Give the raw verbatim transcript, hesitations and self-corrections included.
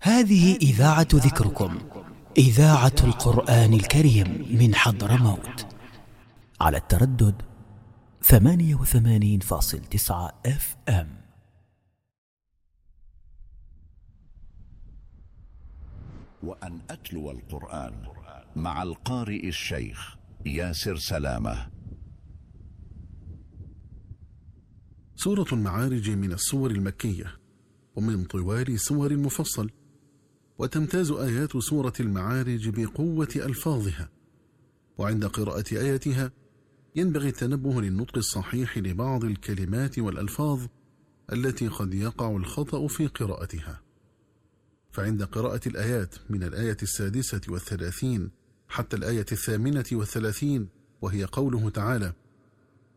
هذه إذاعة ذكركم، إذاعة القرآن الكريم من حضرموت، على التردد ثمانية وثمانين فاصل تسعة اف ام. وأن أتلو القرآن مع القارئ الشيخ ياسر سلامة. سورة المعارج من السور المكية ومن طوال سور المفصل، وتمتاز آيات سورة المعارج بقوة ألفاظها، وعند قراءة آياتها ينبغي التنبه للنطق الصحيح لبعض الكلمات والألفاظ التي قد يقع الخطأ في قراءتها. فعند قراءة الآيات من الآية السادسة والثلاثين حتى الآية الثامنة والثلاثين، وهي قوله تعالى: